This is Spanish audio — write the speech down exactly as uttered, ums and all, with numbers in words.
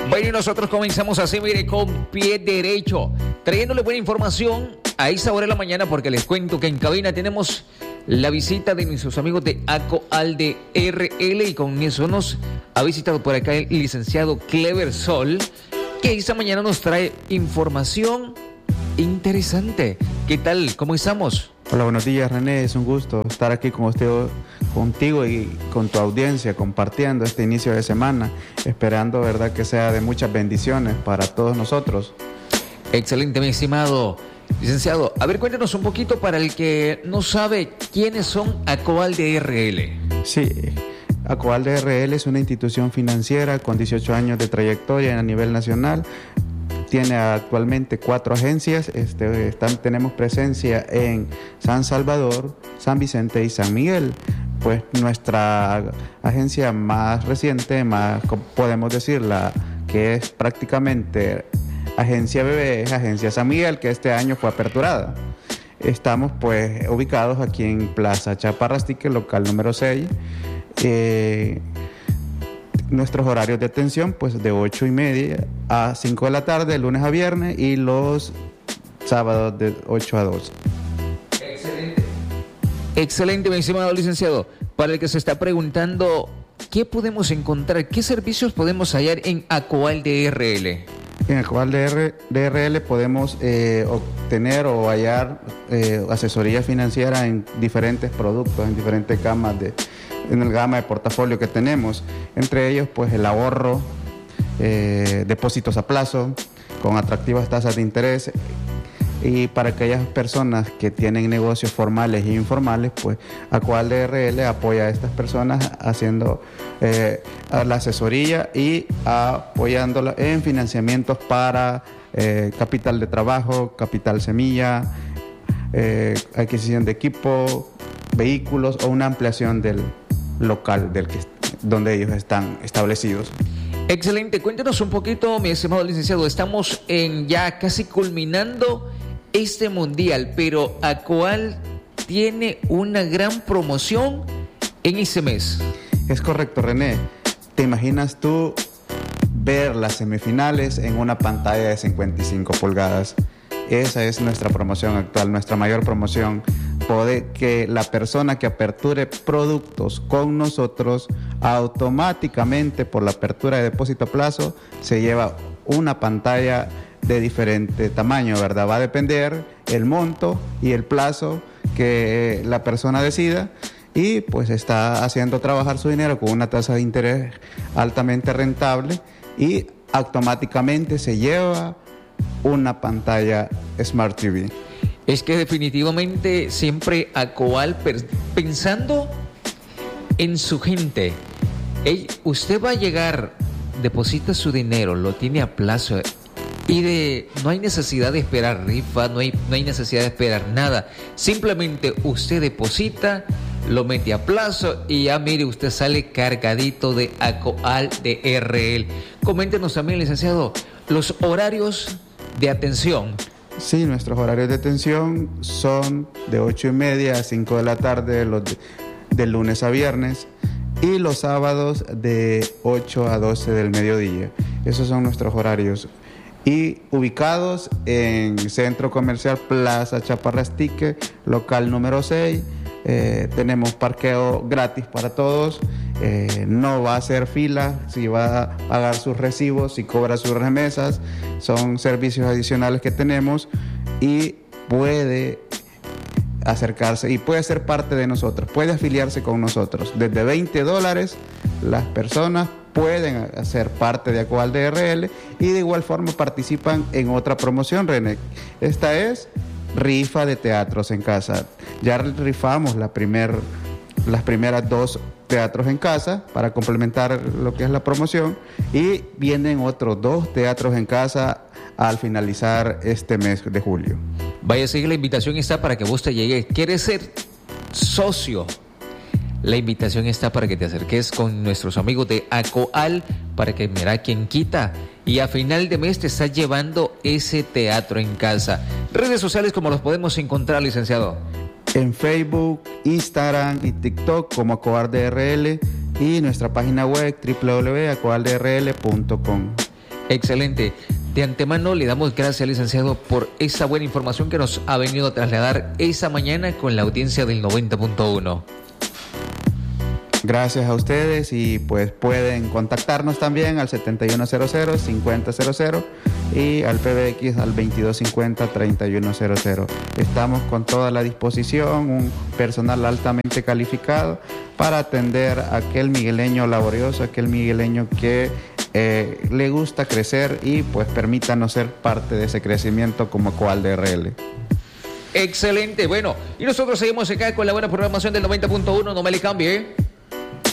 Bueno, y nosotros comenzamos así, mire, con pie derecho, trayéndole buena información a esta hora de la mañana, porque les cuento que en cabina tenemos la visita de nuestros amigos de ACOAL de R L, y con eso nos ha visitado por acá el licenciado Clever Sol, que esta mañana nos trae información interesante. ¿Qué tal? ¿Cómo estamos? Hola, buenos días, René. Es un gusto estar aquí con usted, contigo y con tu audiencia, compartiendo este inicio de semana, esperando, verdad, que sea de muchas bendiciones para todos nosotros. Excelente, mi estimado licenciado. A ver, cuéntanos un poquito para el que no sabe quiénes son ACOAL de R L. Sí, ACOAL de R L es una institución financiera con dieciocho años de trayectoria a nivel nacional. Tiene actualmente cuatro agencias. Este, están, tenemos presencia en San Salvador, San Vicente y San Miguel. Pues nuestra agencia más reciente, más podemos decir la que es prácticamente agencia bebé, es Agencia San Miguel, que este año fue aperturada. Estamos pues ubicados aquí en Plaza Chaparrastique, local número seis. Eh, Nuestros horarios de atención, pues de ocho y media a cinco de la tarde, lunes a viernes, y los sábados de ocho a doce. Excelente. Excelente, mi estimado licenciado. Para el que se está preguntando, ¿qué podemos encontrar? ¿Qué servicios podemos hallar en ACOAL de R L? En ACOAL de R L podemos eh, obtener o hallar eh, asesoría financiera en diferentes productos, en diferentes gamas de... en el gama de portafolio que tenemos, entre ellos pues el ahorro, eh, depósitos a plazo con atractivas tasas de interés, y para aquellas personas que tienen negocios formales e informales, pues ACOAL de R L apoya a estas personas haciendo eh, la asesoría y apoyándola en financiamientos para eh, capital de trabajo, capital semilla, eh, adquisición de equipo, vehículos o una ampliación del local del que, donde ellos están establecidos. Excelente, cuéntenos un poquito, mi estimado licenciado. Estamos en ya casi culminando este mundial, pero ACOAL tiene una gran promoción en ese mes. Es correcto, René. ¿Te imaginas tú ver las semifinales en una pantalla de cincuenta y cinco pulgadas? Esa es nuestra promoción actual, nuestra mayor promoción. Poder que la persona que aperture productos con nosotros, automáticamente por la apertura de depósito a plazo, se lleva una pantalla de diferente tamaño, ¿verdad? Va a depender el monto y el plazo que la persona decida, y pues está haciendo trabajar su dinero con una tasa de interés altamente rentable, y automáticamente se lleva una pantalla Smart T V. Es que definitivamente siempre ACOAL pensando en su gente. Ey, usted va a llegar, deposita su dinero, lo tiene a plazo, y de, no hay necesidad de esperar rifa, no hay, no hay necesidad de esperar nada. Simplemente usted deposita, lo mete a plazo y ya mire, usted sale cargadito de ACOAL de R L. Coméntenos también, licenciado, los horarios de atención. Sí, nuestros horarios de atención son de ocho y media a cinco de la tarde, los de, de lunes a viernes, y los sábados de ocho a doce del mediodía. Esos son nuestros horarios. Y ubicados en Centro Comercial Plaza Chaparrastique, local número seis. Eh, tenemos parqueo gratis para todos. Eh, no va a hacer fila si va a pagar sus recibos, si cobra sus remesas. Son servicios adicionales que tenemos, y puede acercarse y puede ser parte de nosotros, puede afiliarse con nosotros. Desde veinte dólares las personas pueden ser parte de ACOAL de R L, y de igual forma participan en otra promoción, René. Esta es rifa de teatros en casa. Ya rifamos la primer, las primeras dos teatros en casa para complementar lo que es la promoción, y vienen otros dos teatros en casa al finalizar este mes de julio. Vaya a seguir, la invitación está para que vos te llegues. ¿Quieres ser socio? La invitación está para que te acerques con nuestros amigos de ACOAL, para que mira quién quita, y a final de mes te estás llevando ese teatro en casa. Redes sociales, ¿cómo los podemos encontrar, licenciado? En Facebook, Instagram y TikTok como ACOAL de R L, y nuestra página web doble u doble u doble u punto acoal d r l punto com. Excelente. De antemano le damos gracias, licenciado, por esa buena información que nos ha venido a trasladar esa mañana con la audiencia del noventa punto uno. Gracias a ustedes y pues pueden contactarnos también al setenta y uno cero cero, cincuenta cero cero y al P B X al veintidós cincuenta, treinta y uno cero cero. Estamos con toda la disposición, un personal altamente calificado para atender a aquel migueleño laborioso, aquel migueleño que eh, le gusta crecer y pues permítanos ser parte de ese crecimiento como Coal D R L. Excelente, bueno, y nosotros seguimos acá con la buena programación del noventa punto uno, no me le cambie, ¿eh?